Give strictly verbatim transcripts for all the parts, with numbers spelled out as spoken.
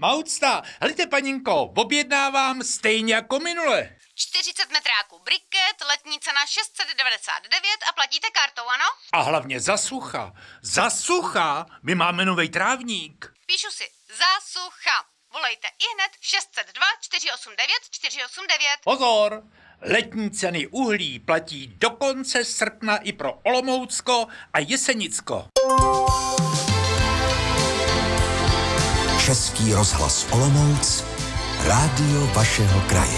Má úcta. Helejte, paninko, objednávám stejně jako minule. čtyřicet metráků briket, letní cena šest set devadesát devět a platíte kartou, ano? A hlavně za sucha. Za sucha? My máme novej trávník. Píšu si, za sucha. Volejte ihned šest set dva čtyři osm devět čtyři osm devět. Pozor, letní ceny uhlí platí do konce srpna i pro Olomoucko a Jesenicko. Český rozhlas Olomouc, rádio vašeho kraje.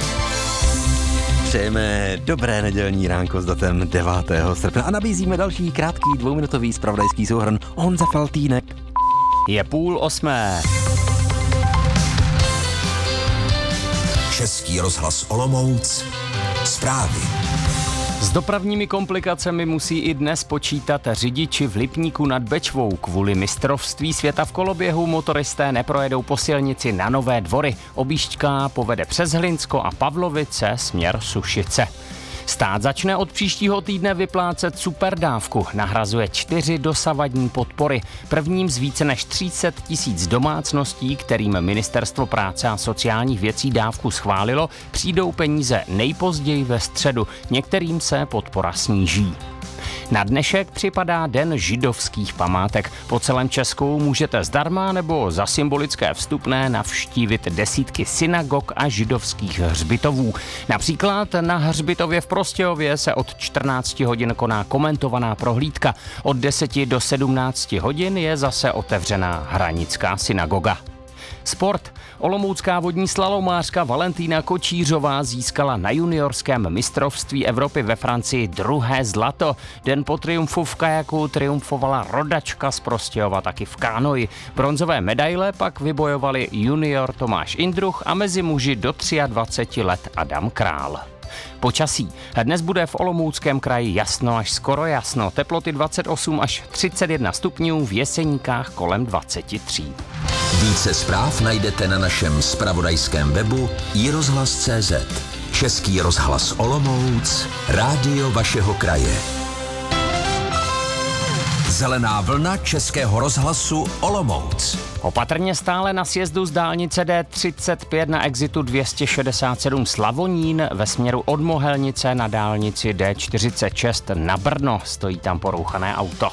Přejeme dobré nedělní ránko s datem devátého srpna a nabízíme další krátký dvouminutový zpravodajský souhrn Honza Faltýnek. Je půl osmé. Český rozhlas Olomouc, zprávy. S dopravními komplikacemi musí i dnes počítat řidiči v Lipníku nad Bečvou. Kvůli mistrovství světa v koloběhu motoristé neprojedou po silnici na Nové Dvory. Objížďka povede přes Hlinsko a Pavlovice směr Sušice. Stát začne od příštího týdne vyplácet superdávku. Nahrazuje čtyři dosavadní podpory. Prvním z více než tři sta tisíc domácností, kterým Ministerstvo práce a sociálních věcí dávku schválilo, přijdou peníze nejpozději ve středu. Některým se podpora sníží. Na dnešek připadá Den židovských památek. Po celém Česku můžete zdarma nebo za symbolické vstupné navštívit desítky synagog a židovských hřbitovů. Například na hřbitově v Prostějově se od čtrnácti hodin koná komentovaná prohlídka. Od deseti do sedmnácti hodin je zase otevřená hranická synagoga. Sport. Olomoucká vodní slalomářka Valentína Kočířová získala na juniorském mistrovství Evropy ve Francii druhé zlato. Den po triumfu v kajaku triumfovala rodačka z Prostějova taky v kánoji. Bronzové medaile pak vybojovali junior Tomáš Indruch a mezi muži do dvaceti tří let Adam Král. Počasí. Dnes bude v Olomouckém kraji jasno až skoro jasno. Teploty dvacet osm až třicet jedna stupňů, v Jeseníkách kolem dvacet tři. Více zpráv najdete na našem zpravodajském webu i rozhlas tečka cé zet. Český rozhlas Olomouc, rádio vašeho kraje. Zelená vlna Českého rozhlasu Olomouc. Opatrně stále na sjezdu z dálnice D třicet pět na exitu dvě stě šedesát sedm Slavonín ve směru od Mohelnice na dálnici D čtyřicet šest na Brno. Stojí tam porouchané auto.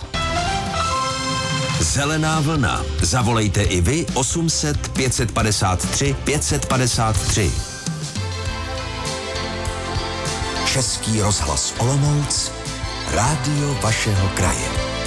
Zelená vlna. Zavolejte i vy osm set pět set padesát tři pět set padesát tři. Český rozhlas Olomouc, rádio vašeho kraje.